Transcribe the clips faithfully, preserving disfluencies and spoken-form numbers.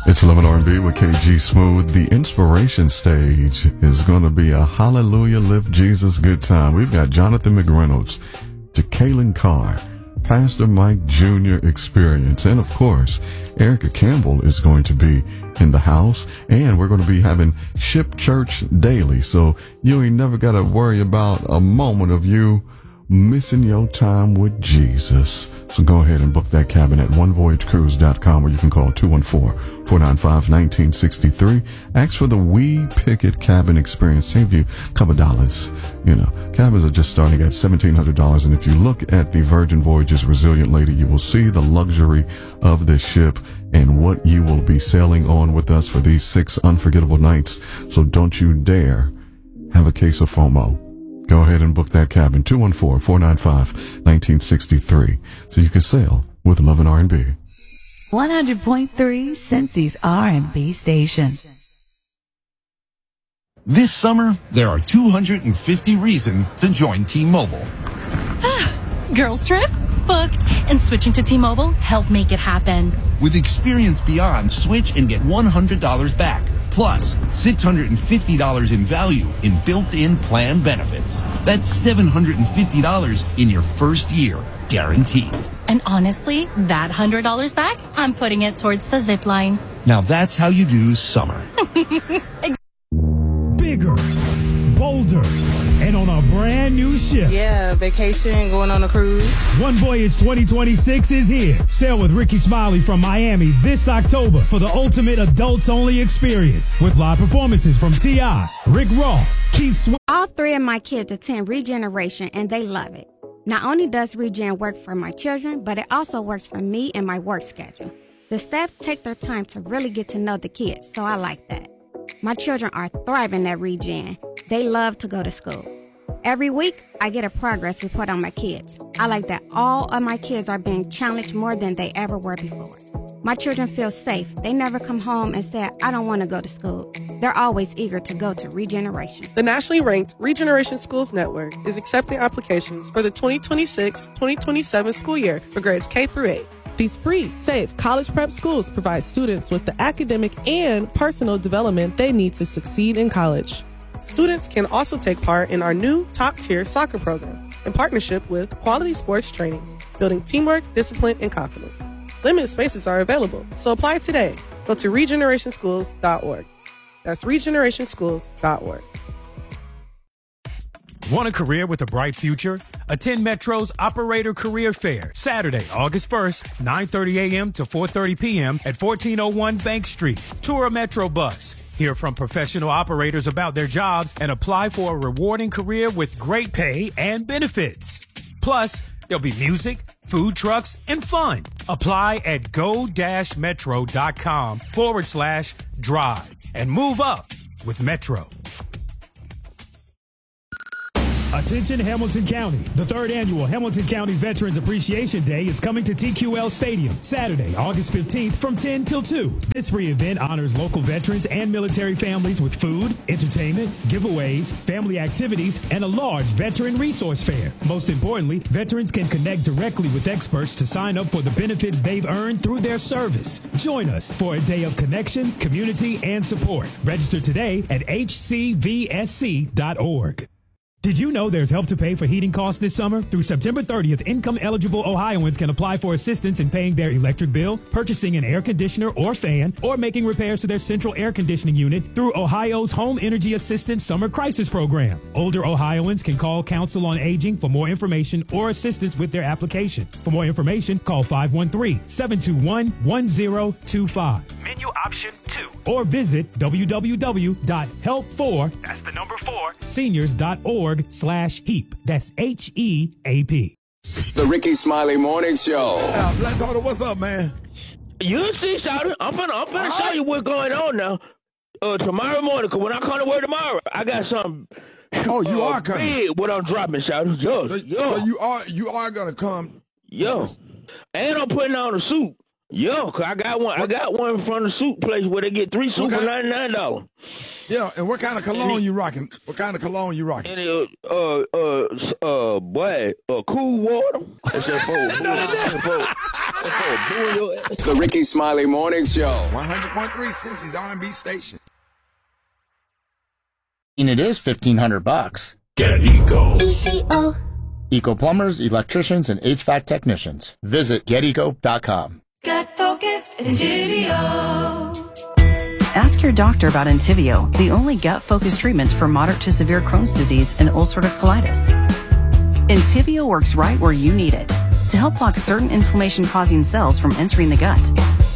It's eleven R and B with K G Smooth. The inspiration stage is going to be a Hallelujah, Lift Jesus good time. We've got Jonathan McReynolds, Jacqueline Carr, Pastor Mike Junior Experience, and of course, Erica Campbell is going to be in the house, and we're going to be having Ship Church daily, so you ain't never got to worry about a moment of you missing your time with Jesus. So go ahead and book that cabin at one voyage cruise dot com, or you can call two one four, four nine five, one nine six three. Ask for the We Picket Cabin Experience. Save you a couple dollars. You know, cabins are just starting at seventeen hundred dollars, and if you look at the Virgin Voyages Resilient Lady, you will see the luxury of this ship and what you will be sailing on with us for these six unforgettable nights. So don't you dare have a case of FOMO. Go ahead and book that cabin, two one four, four nine five, one nine six three, so you can sail with Love and R and B. one hundred point three Cincy's R and B station. This summer, there are two hundred fifty reasons to join T-Mobile. Girls trip? Booked. And switching to T-Mobile helped make it happen. With Experience Beyond, switch and get one hundred dollars back. Plus, six hundred fifty dollars in value in built-in plan benefits. That's seven hundred fifty dollars in your first year, guaranteed. And honestly, that one hundred dollars back, I'm putting it towards the zip line. Now that's how you do summer. Bigger, bolder, and on a brand new ship. Yeah, vacation, going on a cruise. One Voyage twenty twenty-six is here. Sail with Ricky Smiley from Miami this October for the ultimate adults-only experience with live performances from T I, Rick Ross, Keith Sweat. All three of my kids attend Regeneration, and they love it. Not only does Regen work for my children, but it also works for me and my work schedule. The staff take their time to really get to know the kids, so I like that. My children are thriving at Regen. They love to go to school. Every week, I get a progress report on my kids. I like that all of my kids are being challenged more than they ever were before. My children feel safe. They never come home and say, I don't want to go to school. They're always eager to go to Regeneration. The nationally ranked Regeneration Schools Network is accepting applications for the twenty twenty-six twenty twenty-seven school year for grades K through eight. These free, safe college prep schools provide students with the academic and personal development they need to succeed in college. Students can also take part in our new top-tier soccer program in partnership with Quality Sports Training, building teamwork, discipline, and confidence. Limited spaces are available, so apply today. Go to regeneration schools dot org. That's regeneration schools dot org. Want a career with a bright future? Attend Metro's Operator Career Fair, Saturday, August first, nine thirty a.m. to four thirty p.m. at fourteen oh one Bank Street. Tour a Metro bus. Hear from professional operators about their jobs and apply for a rewarding career with great pay and benefits. Plus, there'll be music, food trucks, and fun. Apply at go-metro.com forward slash drive and move up with Metro. Attention Hamilton County. The third annual Hamilton County Veterans Appreciation Day is coming to T Q L Stadium Saturday, August fifteenth from ten till two. This free event honors local veterans and military families with food, entertainment, giveaways, family activities, and a large veteran resource fair. Most importantly, veterans can connect directly with experts to sign up for the benefits they've earned through their service. Join us for a day of connection, community, and support. Register today at h c v s c dot org. Did you know there's help to pay for heating costs this summer? Through September thirtieth, income-eligible Ohioans can apply for assistance in paying their electric bill, purchasing an air conditioner or fan, or making repairs to their central air conditioning unit through Ohio's Home Energy Assistance Summer Crisis Program. Older Ohioans can call Council on Aging for more information or assistance with their application. For more information, call five one three, seven two one, one zero two five. Menu option two. Or visit w w w dot help for, that's the number four, seniors dot org slash heap. That's H E A P. The Ricky Smiley Morning Show. Uh, Black Hunter, what's up, man? You see, Shouter, I'm finna, I'm finna tell you what's going on now. Uh, tomorrow morning, because when I come to work tomorrow, I got something. Oh, you uh, are coming. Big what I'm dropping, Shouter. Yo, so, yo. so you are you are gonna come. Yo. And I'm putting on a suit. Yeah, 'cause I got one. I got one from the suit place where they get three suits for ninety nine dollars. Yeah, and what kind of cologne you rocking? What kind of cologne you rocking? And it, uh, uh, uh, boy, uh, cool water. That's that for, that's for, that's for your ass. The Ricky Smiley Morning Show. one hundred point three Cincy's R and B station. And it is fifteen hundred bucks. Get Eco. E C O. Eco plumbers, electricians, and H V A C technicians. Visit get eco dot com. Gut focused Entivio. Ask your doctor about Entivio, the only gut-focused treatment for moderate to severe Crohn's disease and ulcerative colitis. Entivio works right where you need it to help block certain inflammation-causing cells from entering the gut.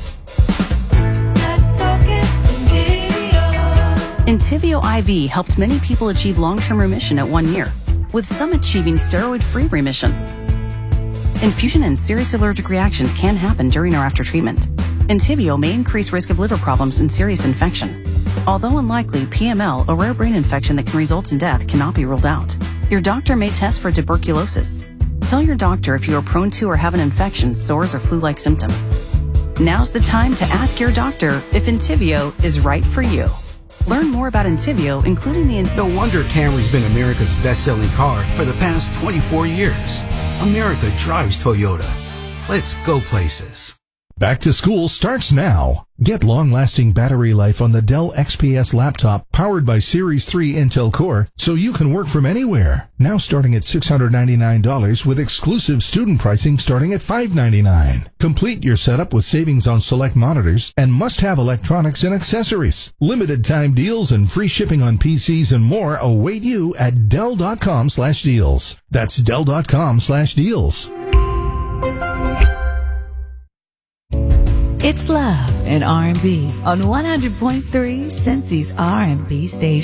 Entivio I V helped many people achieve long-term remission at one year, with some achieving steroid-free remission. Infusion and serious allergic reactions can happen during or after treatment. Entivio may increase risk of liver problems and serious infection. Although unlikely, P M L, a rare brain infection that can result in death, cannot be ruled out. Your doctor may test for tuberculosis. Tell your doctor if you are prone to or have an infection, sores, or flu-like symptoms. Now's the time to ask your doctor if Entivio is right for you. Learn more about Entivio, including the... No wonder Camry's been America's best-selling car for the past twenty-four years. America drives Toyota. Let's go places. Back to school starts now. Get long-lasting battery life on the Dell X P S laptop powered by Series three Intel Core so you can work from anywhere. Now starting at six hundred ninety-nine dollars with exclusive student pricing starting at five hundred ninety-nine dollars. Complete your setup with savings on select monitors and must-have electronics and accessories. Limited time deals and free shipping on P Cs and more await you at Dell dot com slash deals. That's Dell dot com slash deals. It's Love and R and B on one hundred point three Cincy's R and B station.